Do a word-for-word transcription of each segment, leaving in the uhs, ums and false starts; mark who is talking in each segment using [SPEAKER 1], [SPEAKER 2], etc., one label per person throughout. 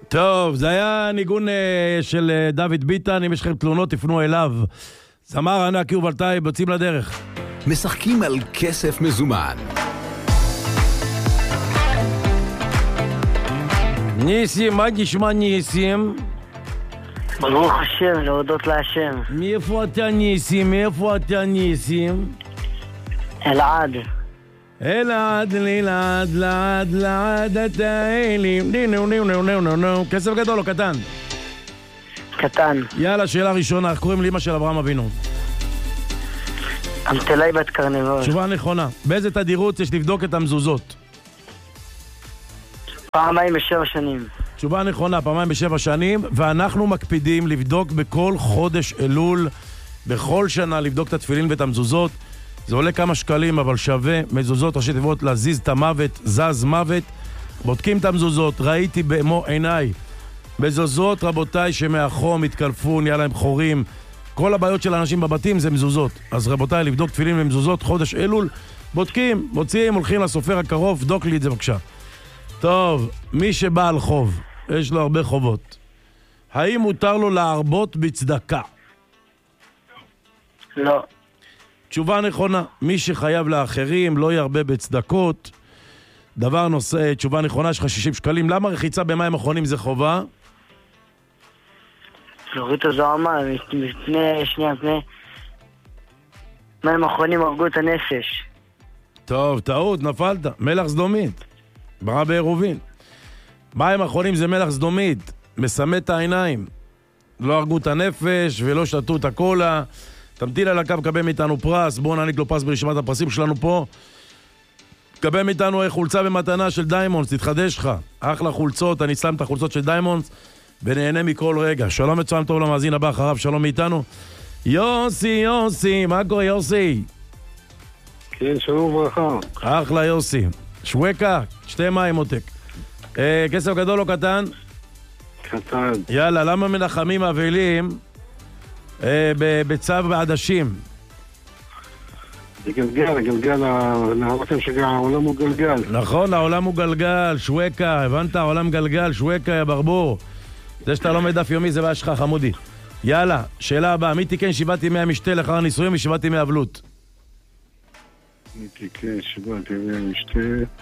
[SPEAKER 1] טוב, זה היה ניגון uh, של uh, דוד ביטן. אם יש לכם תלונות, תפנו אליו. זמר ענק יובל טייב, יוצאים לדרך.
[SPEAKER 2] משחקים על כסף מזומן.
[SPEAKER 1] ניסים, מה נשמע ניסים?
[SPEAKER 3] ברוך השם, להודות להשם.
[SPEAKER 1] מאיפה אתה ניסים? מאיפה אתה ניסים?
[SPEAKER 3] אלעד.
[SPEAKER 1] אלעד, לילעד, לעד, לעד, אתה אלים. נו, נו, נו, נו, נו, נו. כסף גדול או קטן?
[SPEAKER 3] קטן.
[SPEAKER 1] יאללה, שאלה ראשונה. איך קוראים לאמא של אברהם אבינו?
[SPEAKER 3] אמתלי בת קרנבול.
[SPEAKER 1] תשובה נכונה. באיזה תדירות יש לבדוק את המזוזות?
[SPEAKER 3] פעמיים בשבע שנים.
[SPEAKER 1] תשובה נכונה, פעמיים בשבע שנים, ואנחנו מקפידים לבדוק בכל חודש אלול, בכל שנה לבדוק את התפילין ואת המזוזות. זה עולה כמה שקלים, אבל שווה. מזוזות, ראשי תיבות, להזיז את המוות, זז מוות. בודקים את המזוזות, ראיתי במו עיניי. מזוזות, רבותיי, שמאחור מתקלפו, נהיה להם חורים. כל הבעיות של האנשים בבתים זה מזוזות. אז רבותיי, לבדוק תפילין ומזוזות, חודש אלול, בודקים, מוציאים, הולכים לסופר הקרוב, בדוק לי את זה בבקשה. טוב, מי שבא על חוב, יש לו הרבה חובות. האם מותר לו להרבות בצדקה?
[SPEAKER 3] לא.
[SPEAKER 1] תשובה נכונה, מי שחייב לאחרים לא ירבה בצדקות. דבר נושא, תשובה נכונה, יש לך שישים שקלים. למה רחיצה במים אחרונים זה חובה?
[SPEAKER 3] להוריד את הזוהמה, מפני, שנייה, מפני מים אחרונים הרגו את הנפש.
[SPEAKER 1] טוב, טעות, נפלת. מלח סדומית. ברא בעירובין. מים אחרונים זה מלח סדומית. מסמא את העיניים. לא הרגו את הנפש ולא שתו את הקולה. תמתין על הקו, קבל מאיתנו פרס. בואו נעניק לו פרס ברשימת הפרסים שלנו פה. קבל מאיתנו חולצה במתנה של דיימונדס, תתחדש לך. אחלה חולצות, אני שם את החולצות של דיימונדס ונהנה מכל רגע. שלום מצוין טוב למאזין הבא אחריו, שלום מאיתנו. יוסי, יוסי, מה קורה יוסי?
[SPEAKER 4] כן, שלום וברכה.
[SPEAKER 1] אחלה יוסי. שווקה, שתי מים עותק. אה, כסף גדול או קטן?
[SPEAKER 4] קטן.
[SPEAKER 1] יאללה, למה מנחמים אבלים אה, בצו בעדשים?
[SPEAKER 4] זה גלגל, גלגל, להראות שגם העולם הוא גלגל.
[SPEAKER 1] נכון, העולם הוא גלגל, שווקה, הבנת? העולם גלגל, שווקה, יא ברבור. זה שאתה לומד דף יומי זה בעיה שלך, חמודי. יאללה, שאלה הבאה, מי תיקן שבעת ימי המשתה לאחר הנישואים ושבעת ימי אבלות?
[SPEAKER 4] מי תיקן שבעת ימי המשתה,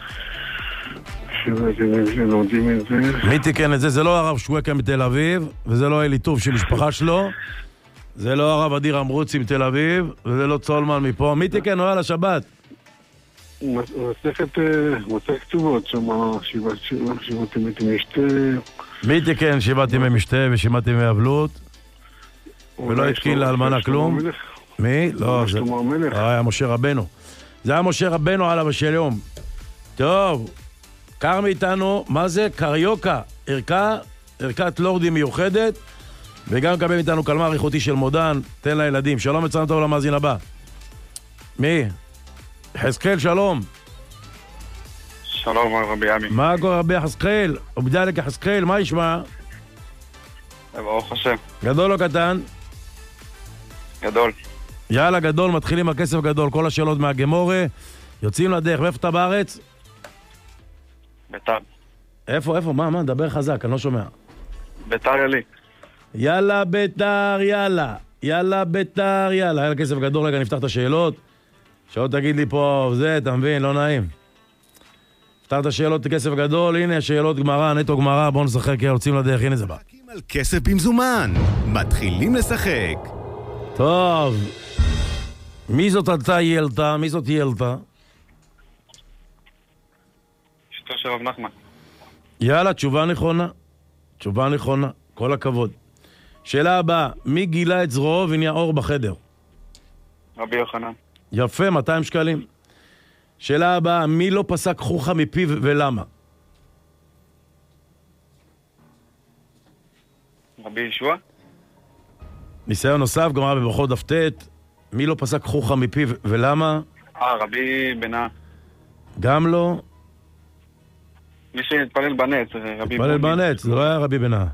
[SPEAKER 4] שבעת ימי המשתה, לא יודעים את זה.
[SPEAKER 1] מי תיקן את זה? זה לא הרב שווקה מתל אביב, וזה לא אלי טוב של משפחה שלו, זה לא הרב אדיר אמרוצי מתל אביב, וזה לא צולמן מפה. מי תיקן? הוא על השבת.
[SPEAKER 4] מסכת, מסכת כתובות, שם שבעת ימי משתה.
[SPEAKER 1] מי תיקן שבעת ימי משתה ושבעת ימי אבלות? ולא התקין לאלמנה כלום? מי? לא, זה היה משה רבנו. זה היה משה רבנו עליו השלום. טוב, קר מאיתנו, מה זה? קריוקה, ערכה, ערכת לורדים מיוחדת, וגם קבל מאיתנו קלמר איכותי של מודן, תן לילדים. שלום מצוין טוב למאזין הבא. מי? חזקאל, שלום.
[SPEAKER 5] שלום רבי עמי.
[SPEAKER 1] מה קורה רבי חזקאל? ובדלק חזקאל, מה ישמע?
[SPEAKER 5] ברוך השם.
[SPEAKER 1] גדול או קטן?
[SPEAKER 5] גדול.
[SPEAKER 1] יאללה, גדול, מתחילים הכסף גדול. כל השאלות מהגמורה, יוצאים לדרך. ואיפה אתה בארץ?
[SPEAKER 5] ביתר.
[SPEAKER 1] איפה, איפה? מה, מה? דבר חזק, אני לא שומע.
[SPEAKER 5] ביתר ילי.
[SPEAKER 1] יאללה ביתר, יאללה. יאללה ביתר, יאללה. יאללה, כסף גדול, רגע, נפתח את השאלות. שעוד תגיד לי פה, זה, אתה מבין, לא נעים. נפתח את השאלות, כסף גדול, הנה השאלות גמרא, נטו גמרא, בואו נשחק, יוצאים לדרך, הנה זה בא.
[SPEAKER 2] על כסף במזומן. מתחילים לשחק.
[SPEAKER 1] טוב. מי זאת אתה ילתה? מי זאת ילתה?
[SPEAKER 5] אשתו של רב נחמן.
[SPEAKER 1] יאללה, תשובה נכונה. תשובה נכונה. כל הכבוד. שאלה הבאה, מי גילה את זרועו ונהיה אור בחדר?
[SPEAKER 5] רבי יוחנן.
[SPEAKER 1] יפה, מאתיים שקלים. שאלה הבאה, מי לא פסק חוכה מפיו ולמה?
[SPEAKER 5] רבי ישוע.
[SPEAKER 1] ניסיון נוסף, גמרא בברכות דף ט', מי לא פסק חוכה מפיו ולמה?
[SPEAKER 5] אה, רבי בנה.
[SPEAKER 1] גם לא.
[SPEAKER 5] מי שהתפלל בנץ, רבי
[SPEAKER 1] התפלל בנץ, זה לא היה רבי בנה.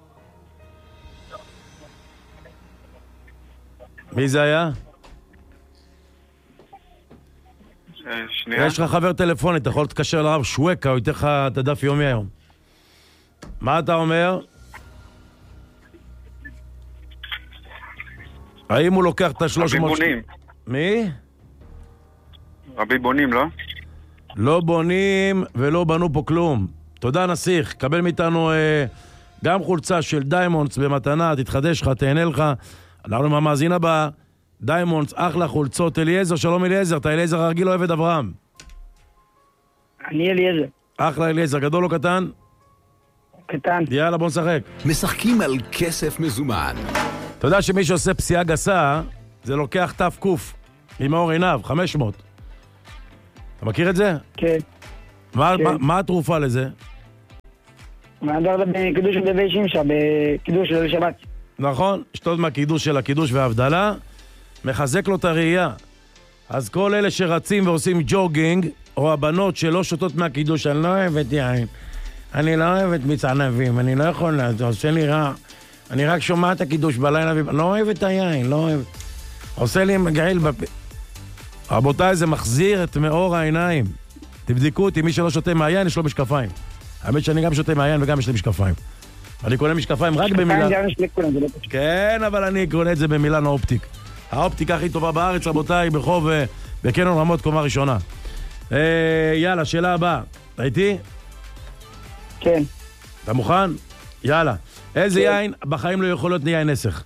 [SPEAKER 1] מי זה היה?
[SPEAKER 5] שנייה.
[SPEAKER 1] יש לך חבר טלפוני, אתה יכול להתקשר לרב שווקה, הוא ייתן לך את הדף יומי היום. מה אתה אומר? האם הוא לוקח את ה-שלוש מאות...
[SPEAKER 5] רבי בונים.
[SPEAKER 1] מי?
[SPEAKER 5] רבי בונים, לא?
[SPEAKER 1] לא בונים ולא בנו פה כלום. תודה נסיך, קבל מאיתנו אה, גם חולצה של דיימונדס במתנה, תתחדש לך, תהנה לך. אנחנו מהמאזין הבא, דיימונדס, אחלה חולצות. אליעזר, שלום אליעזר, אתה אליעזר הרגיל או עבד אברהם?
[SPEAKER 3] אני אליעזר.
[SPEAKER 1] אחלה אליעזר, גדול או קטן?
[SPEAKER 3] קטן.
[SPEAKER 1] יאללה, בוא נשחק.
[SPEAKER 2] משחקים על כסף מזומן.
[SPEAKER 1] אתה יודע שמי שעושה פסיעה גסה, זה לוקח תף קוף עם האור עיניו, חמש מאות. אתה מכיר את זה?
[SPEAKER 3] כן.
[SPEAKER 1] מה,
[SPEAKER 3] כן.
[SPEAKER 1] מה, מה התרופה לזה?
[SPEAKER 3] מעבר בקידוש של דבי שמשה, בקידוש של שבת.
[SPEAKER 1] נכון, שתות מהקידוש של הקידוש וההבדלה, מחזק לו את הראייה. אז כל אלה שרצים ועושים ג'וגינג, או הבנות שלא שותות מהקידוש, אני לא אוהבת יין, אני לא אוהבת מיץ ענבים, אני לא יכול, זה עושה לי רע. אני רק שומע את הקידוש בלילה, לא אוהב את היין, לא אוהב. עושה לי מגעיל בפה. רבותיי, זה מחזיר את מאור העיניים. תבדקו אותי, מי שלא שותה מהיין, יש לו משקפיים. האמת שאני גם שותה מהיין וגם יש לי משקפיים. אני קונה משקפיים רק במילה... כן, אבל אני קונה את זה במילן האופטיק. האופטיקה הכי טובה בארץ, רבותיי, בחוב, בקניון רמות קומה ראשונה. יאללה, שאלה הבאה. אתה איתי?
[SPEAKER 3] כן.
[SPEAKER 1] אתה מוכן? יאללה. איזה יין בחיים לא יכול להיות יין נסך?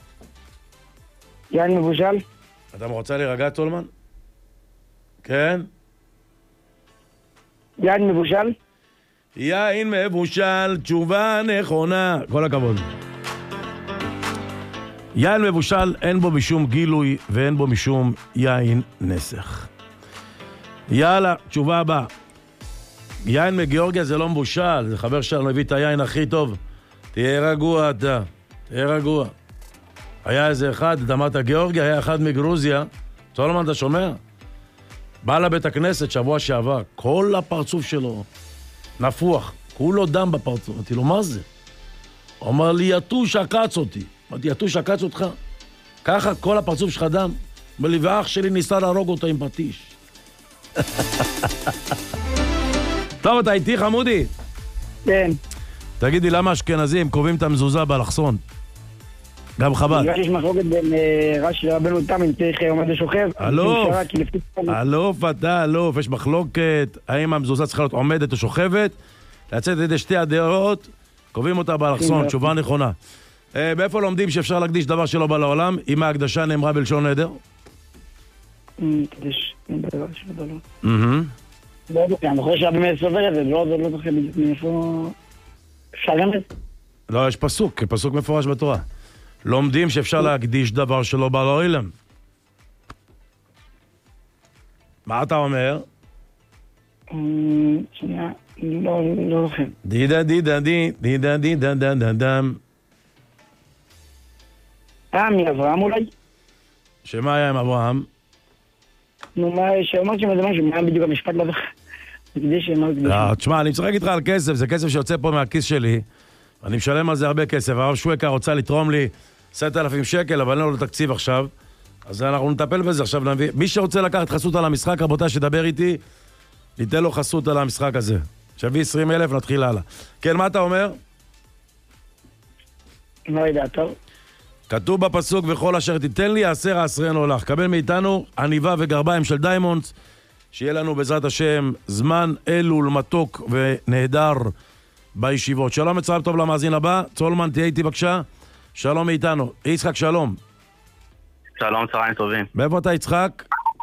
[SPEAKER 3] יין מבושל?
[SPEAKER 1] אתה רוצה להירגע, צולמן? כן?
[SPEAKER 3] יין מבושל?
[SPEAKER 1] יין מבושל, תשובה נכונה. כל הכבוד. יין מבושל, אין בו משום גילוי ואין בו משום יין נסך. יאללה, תשובה הבאה. יין מגיאורגיה זה לא מבושל, זה חבר שלנו הביא את היין הכי טוב. תהיה רגוע אתה, תהיה רגוע. היה איזה אחד, אתה אמרת גיאורגיה, היה אחד מגרוזיה. סולומון, אתה שומע? בא לבית הכנסת שבוע שעבר, כל הפרצוף שלו נפוח, כולו דם בפרצוף. אמרתי לו, מה זה? הוא אמר לי, יתוש עקץ אותי. אמרתי, יתוש עקץ אותך? ככה כל הפרצוף שלך דם? אמר לי, ואח שלי ניסה להרוג אותו עם פטיש. טוב, אתה איתי חמודי?
[SPEAKER 3] כן.
[SPEAKER 1] תגידי, למה אשכנזים קובעים את המזוזה באלכסון? גם חב"ד.
[SPEAKER 3] בגלל שיש מחלוקת בין רש"י לרבנו תם, אם צריך עומד לשוכב.
[SPEAKER 1] אלוף, אלוף, אתה אלוף, יש מחלוקת, האם המזוזה צריכה להיות עומדת או שוכבת, לצאת ידי שתי הדעות, קובעים אותה באלכסון, תשובה נכונה. באיפה לומדים שאפשר להקדיש דבר שלא בא לעולם, אם ההקדשה נאמרה בלשון נדר?
[SPEAKER 3] קדיש, נדבר שלא בא לעולם. לא יודע, אני חושב שהבאמת סובר את זה, לא זוכר בדיוק מאיפה... אפשר גם את זה?
[SPEAKER 1] לא, יש פסוק, פסוק מפורש בתורה. לומדים שאפשר להקדיש דבר שלא בא לעולם. מה אתה אומר?
[SPEAKER 3] שנייה, לא זוכר.
[SPEAKER 1] דידה דידה די, דידה דידה דה דם.
[SPEAKER 3] אה, מאברהם אולי?
[SPEAKER 1] שמה היה עם אברהם?
[SPEAKER 3] נו, מה, שאומרת שם איזה משהו, מה בדיוק המשפט לא זוכר? תקדיש שמה קדיש.
[SPEAKER 1] לא, תשמע, אני משחק איתך על כסף, זה כסף שיוצא פה מהכיס שלי, אני משלם על זה הרבה כסף, הרב שווקה רוצה לתרום לי עשרת אלפים שקל, אבל אין לו תקציב עכשיו, אז אנחנו נטפל בזה עכשיו, נביא. מי שרוצה לקחת חסות על המשחק, רבותיי, שדבר איתי, ניתן לו חסות על המשחק הזה. שווה עשרים אלף, נתחיל הלאה. כן, מה אתה אומר?
[SPEAKER 3] לא יודע, טוב.
[SPEAKER 1] כתוב בפסוק, וכל אשר תיתן לי, עשר עשרנו לך. קבל מאיתנו עניבה וגרביים של דיימונדס, שיהיה לנו בעזרת השם זמן אלול מתוק ונהדר בישיבות. שלום וצהריים טוב למאזין הבא. צולמן, תהיה איתי בבקשה. שלום מאיתנו. יצחק, שלום.
[SPEAKER 6] שלום, צהריים טובים.
[SPEAKER 1] מאיפה אתה, יצחק?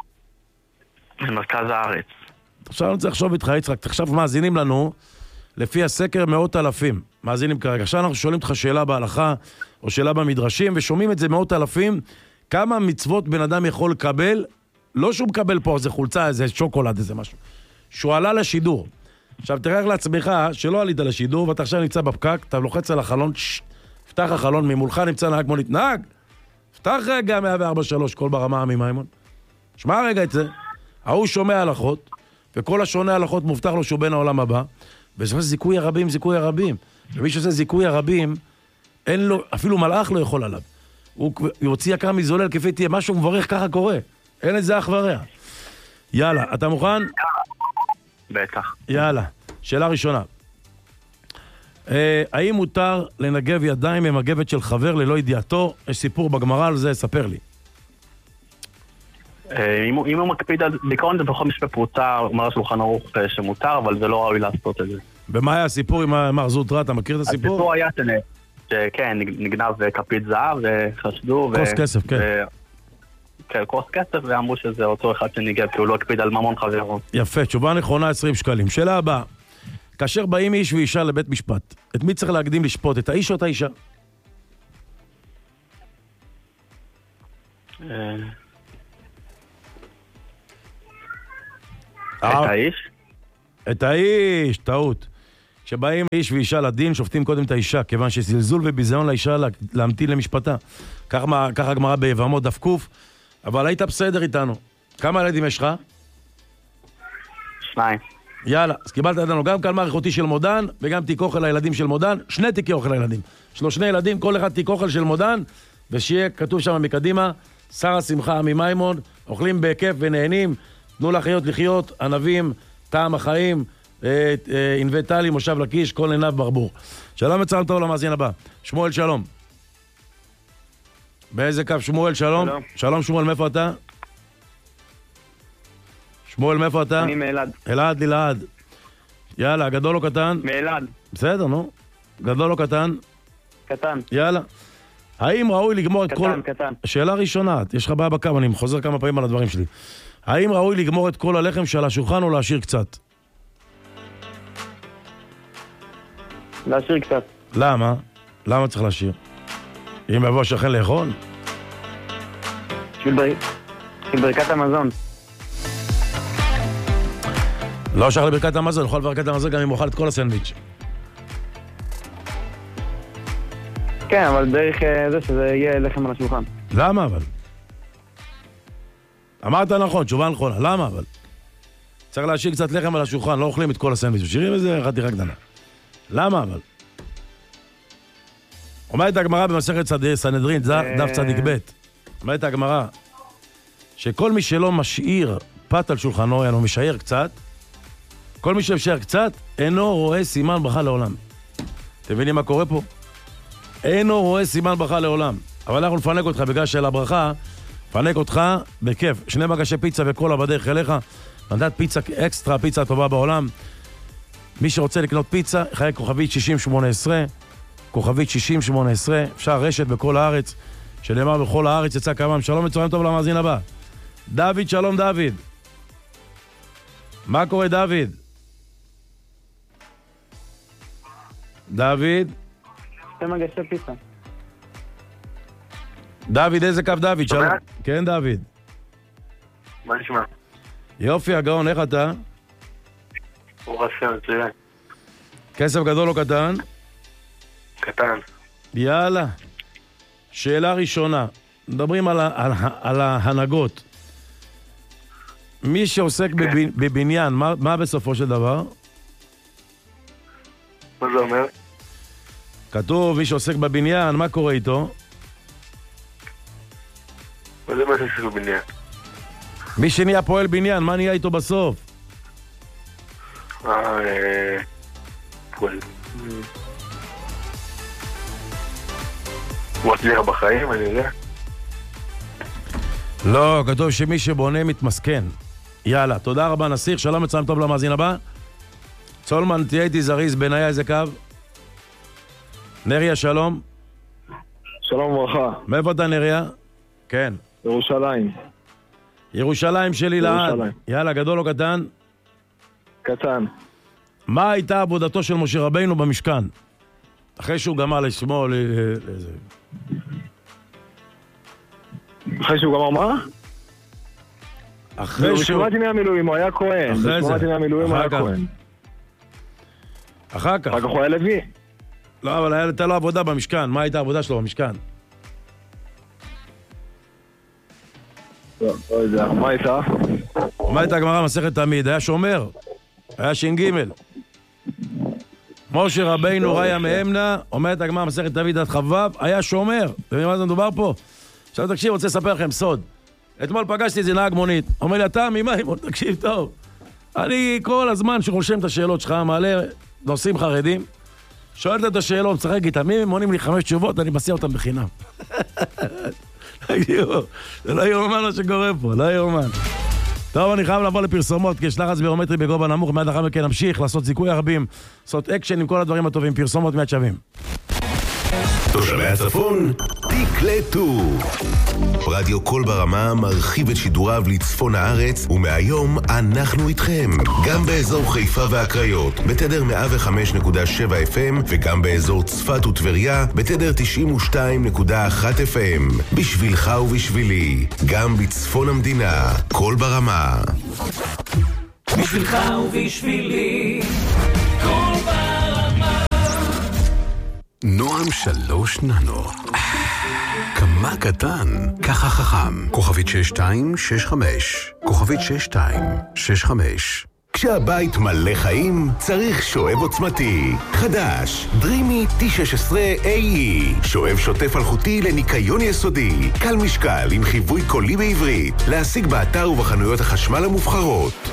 [SPEAKER 6] ממרכז הארץ.
[SPEAKER 1] עכשיו אני צריך לחשוב איתך, יצחק. עכשיו מאזינים לנו, לפי הסקר, מאות אלפים. מאזינים כרגע. עכשיו אנחנו שואלים אותך שאלה בהלכה, או שאלה במדרשים, ושומעים את זה מאות אלפים. כמה מצוות בן אדם יכול לקבל, לא שהוא מקבל פה איזה חולצה, איזה שוקולד, איזה משהו. שהוא עלה לשידור. עכשיו תראה לעצמך שלא עלית לשידור, ואתה עכשיו נמצא בפקק, אתה לוחץ על החלון, שש, פתח החלון, ממולך נמצא נהג מונית, נהג, פתח רגע מאה וארבעים ושלוש, כל ברמה ממימון. שמע רגע את זה, ההוא שומע הלכות, וכל השונה הלכות מובטח לו שהוא בין העולם הבא, וזה זיכוי הרבים, זיכוי הרבים. ומי שעושה זיכוי הרבים, אין לו, אפילו מלאך לא יכול עליו. הוא יוציא יקר מזולל כפי תהיה, משהו מברך, ככה קורה. אין את זה אח ורע. יאללה, אתה מוכן?
[SPEAKER 6] בטח.
[SPEAKER 1] יאללה, שאלה ראשונה. אה, האם מותר לנגב ידיים ממגבת של חבר ללא ידיעתו? יש סיפור בגמרא על זה, ספר לי.
[SPEAKER 6] אם הוא, אם הוא מקפיד על בעיקרון זה בכל משפט פרוטה, אומר השולחן ערוך שמותר, אבל זה לא ראוי לעשות את זה.
[SPEAKER 1] ומה היה הסיפור עם מר זוטרא? אתה מכיר את הסיפור?
[SPEAKER 6] הסיפור היה שכן, נגנב כפית זהב וחשדו.
[SPEAKER 1] כוס כסף, כן.
[SPEAKER 6] כן, כוס כסף, ואמרו שזה אותו אחד שניגב, כי הוא לא הקפיד על ממון חברות.
[SPEAKER 1] יפה, תשובה נכונה, עשרים שקלים. שאלה הבאה, כאשר באים איש ואישה לבית משפט, את מי צריך להקדים לשפוט? את האיש או את האישה?
[SPEAKER 6] את האיש?
[SPEAKER 1] את האיש, טעות. כשבאים איש ואישה לדין, שופטים קודם את האישה, כיוון שזלזול וביזיון לאישה להמתין למשפטה. ככה הגמרא ביבמות דף קוף, אבל היית בסדר איתנו. כמה ילדים יש לך?
[SPEAKER 6] שניים.
[SPEAKER 1] יאללה, אז קיבלת איתנו גם קלמר איכותי של מודן, וגם תיק אוכל לילדים של מודן, שני תיקי אוכל לילדים. שלושני ילדים, כל אחד תיק אוכל של מודן, ושיהיה כתוב שם מקדימה, שר השמחה עמי מימון, אוכלים בכיף ונהנים, תנו לחיות לחיות, ענבים, טעם החיים, ענבי טלי, מושב לקיש, כל עיניו ברבור. שלום וצלם טוב למאזין הבא. שמואל שלום. באיזה קו? שמואל שלום. שלום, שלום שמואל, מאיפה אתה? שמואל, מאיפה אתה?
[SPEAKER 7] אני מאלעד.
[SPEAKER 1] אלעד, אלעד. יאללה, גדול או קטן?
[SPEAKER 7] מאלעד.
[SPEAKER 1] בסדר, נו. גדול או קטן?
[SPEAKER 7] קטן.
[SPEAKER 1] יאללה. האם ראוי לגמור את כל...
[SPEAKER 7] קטן, קטן.
[SPEAKER 1] שאלה ראשונה, יש לך בעיה בקו, אני חוזר כמה פעמים על הדברים שלי. האם ראוי לגמור את כל הלחם שעל השולחן או להשאיר קצת?
[SPEAKER 7] להשאיר קצת.
[SPEAKER 1] למה? למה צריך להשאיר? אם יבוא שכן לאכול?
[SPEAKER 7] בשביל ברכת המזון.
[SPEAKER 1] לא שייך לברכת המזון, יכול לברכת המזון גם אם אוכל את כל הסנדוויץ'.
[SPEAKER 7] כן, אבל דרך זה שזה יהיה לחם על השולחן.
[SPEAKER 1] למה אבל? אמרת נכון, תשובה נכונה, למה אבל? צריך להשאיר קצת לחם על השולחן, לא אוכלים את כל הסנדוויץ', משאירים איזה חתיכה קטנה. למה אבל? אומרת הגמרא במסכת סנהדרין, דף צדיק ב', אומרת הגמרא, שכל מי שלא משאיר פת על שולחנו, אינו משאיר קצת, כל מי שמשאיר קצת, אינו רואה סימן ברכה לעולם. אתם מבינים מה קורה פה? אינו רואה סימן ברכה לעולם. אבל אנחנו נפנק אותך בגלל של הברכה, נפנק אותך בכיף. שני מגשי פיצה וקולה בדרך אליך, נתת פיצה אקסטרה, פיצה טובה בעולם. מי שרוצה לקנות פיצה, חייג כוכבית שישים שמונה עשרה, כוכבית שישים שמונה עשרה, אפשר רשת בכל הארץ, שנאמר בכל הארץ יצא כמה, שלום וצהריים טוב למאזין הבא. דוד, שלום דוד. מה קורה דוד? דוד?
[SPEAKER 7] שתי מגשי פיצה.
[SPEAKER 1] דוד, איזה קו דוד? שלום. כן דוד.
[SPEAKER 4] מה נשמע?
[SPEAKER 1] יופי, הגאון, איך אתה?
[SPEAKER 4] ברוך השם, מצוין.
[SPEAKER 1] כסף גדול או קטן?
[SPEAKER 4] קטן.
[SPEAKER 1] יאללה. שאלה ראשונה. מדברים על, על, על ההנהגות. מי שעוסק כן. בב, בבניין, מה, מה בסופו של דבר?
[SPEAKER 4] מה זה אומר?
[SPEAKER 1] כתוב, מי שעוסק בבניין, מה קורה איתו?
[SPEAKER 4] מה זה מה שעוסק בבניין?
[SPEAKER 1] מי שנהיה פועל בניין, מה נהיה איתו בסוף?
[SPEAKER 4] אה, אה... פועל. הוא מצליח בחיים, אני יודע.
[SPEAKER 1] לא, כתוב שמי שבונה מתמסכן. יאללה, תודה רבה נסיך, שלום מצלם טוב למאזין הבא. צולמן, תהיה איתי זריז, בניה איזה קו? נריה, שלום.
[SPEAKER 8] שלום וברכה.
[SPEAKER 1] מאיפה אתה נריה? כן.
[SPEAKER 8] ירושלים.
[SPEAKER 1] ירושלים שלי לעד. יאללה, גדול או קטן?
[SPEAKER 8] קטן.
[SPEAKER 1] מה הייתה עבודתו של משה רבינו במשכן? אחרי שהוא גמר לשמו לאיזה...
[SPEAKER 8] אחרי שהוא גמר מה?
[SPEAKER 1] אחרי שהוא...
[SPEAKER 8] בשמונת ימי המילואים הוא היה כהן.
[SPEAKER 1] אחרי זה.
[SPEAKER 8] בשמונת ימי המילואים הוא היה כהן.
[SPEAKER 1] אחר כך.
[SPEAKER 8] אחר כך הוא היה לוי.
[SPEAKER 1] לא, אבל הייתה לו עבודה במשכן. מה הייתה העבודה שלו במשכן?
[SPEAKER 8] לא, לא יודע. מה הייתה?
[SPEAKER 1] מה הייתה הגמרא מסכת תמיד? היה שומר. היה ש"ג. משה רבינו ראיה מאמנה, אומרת הגמרא מסכת תמיד עד חבב, היה שומר. אתם יודעים מה זה מדובר פה? עכשיו תקשיב, רוצה לספר לכם סוד. אתמול פגשתי איזה נהג מונית. אומר לי, אתה ממימון, תקשיב טוב. אני כל הזמן שרושם את השאלות שלך, מעלה נושאים חרדים. שואלת את השאלות, משחק איתם, אם הם עונים לי חמש תשובות, אני מסיע אותם בחינם. זה לא יאומן מה שקורה פה, לא יאומן. טוב, אני חייב לבוא לפרסומות, כי יש לחץ ביומטרי בגובה נמוך, מיד אחר מכן נמשיך לעשות זיכוי הרבים, לעשות אקשן עם כל הדברים הטובים, פרסומות מיד שווים.
[SPEAKER 2] תושבי הצפון, תקלטו. רדיו קול ברמה מרחיב את שידוריו לצפון הארץ, ומהיום אנחנו איתכם. גם באזור חיפה והקריות, בתדר מאה וחמש נקודה שבע אף אם, וגם באזור צפת וטבריה, בתדר תשעים ושתיים נקודה אחת אף אם. בשבילך ובשבילי, גם בצפון המדינה, קול ברמה.
[SPEAKER 9] בשבילך ובשבילי, קול ברמה.
[SPEAKER 2] נועם שלוש ננו. כמה קטן, ככה חכם. כוכבית שש שתיים שש חמש. כוכבית שש שתיים שש חמש. כשהבית מלא חיים, צריך שואב עוצמתי. חדש, דרימי טי שש עשרה איי אי. שואב שוטף אלחוטי לניקיון יסודי. קל משקל עם חיווי קולי בעברית. להשיג באתר ובחנויות החשמל המובחרות.